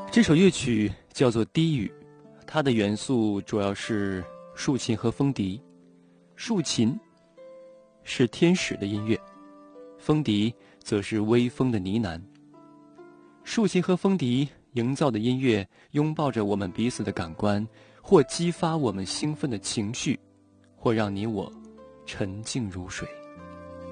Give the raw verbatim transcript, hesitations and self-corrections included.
这首乐曲叫做《低语》，它的元素主要是竖琴和风笛。竖琴是天使的音乐，风笛则是微风的呢喃。竖琴和风笛营造的音乐拥抱着我们彼此的感官，或激发我们兴奋的情绪，或让你我沉静如水。